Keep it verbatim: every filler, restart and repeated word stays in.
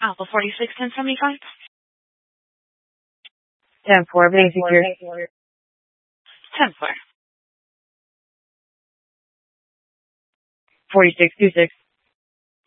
Alpha forty-six ten seventy-five. ten four, basic here. ten four. forty-six two six.